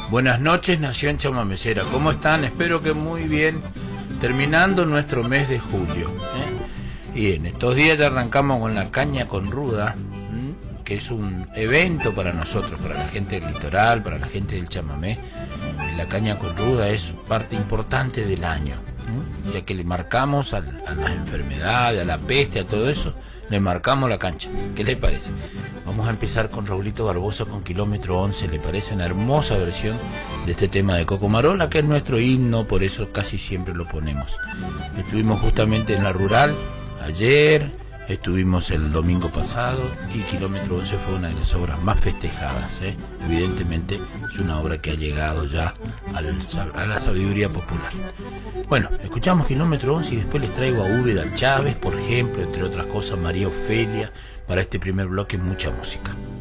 Buenas noches, Nación Chamamecera. ¿Cómo están? Espero que muy bien. Terminando nuestro mes de julio. Y en estos días ya arrancamos con la caña con ruda, que es un evento para nosotros, para la gente del litoral, para la gente del chamamé. La caña con ruda es parte importante del año, ya que le marcamos a las enfermedades, a la peste, a todo eso, le marcamos la cancha. ¿Qué le parece? Vamos a empezar con Raulito Barbosa con Kilómetro 11. ¿Le parece una hermosa versión de este tema de Coco Marola, que es nuestro himno, por eso casi siempre lo ponemos? Estuvimos justamente en la rural ayer, estuvimos el domingo pasado, y Kilómetro 11 fue una de las obras más festejadas, Evidentemente es una obra que ha llegado ya a la sabiduría popular. Bueno, escuchamos Kilómetro 11 y después les traigo a Úbeda Chávez, por ejemplo, entre otras cosas, María Ofelia, para este primer bloque, mucha música.